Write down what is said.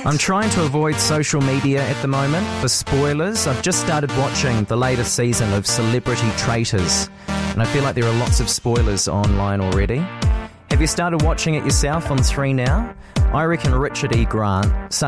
I'm trying to avoid social media at the moment for spoilers. I've just started watching the latest season of Celebrity Traitors, and I feel like there are lots of spoilers online already. Have you started watching it yourself on 3 Now? I reckon Richard E. Grant,